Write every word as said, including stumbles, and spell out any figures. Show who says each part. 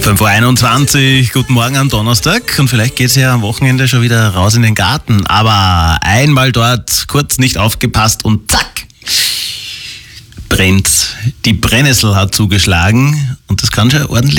Speaker 1: fünf Uhr einundzwanzig, guten Morgen am Donnerstag und vielleicht geht es ja am Wochenende schon wieder raus in den Garten, aber einmal dort kurz nicht aufgepasst und zack, brennt. Die Brennnessel hat zugeschlagen und das kann schon ordentlich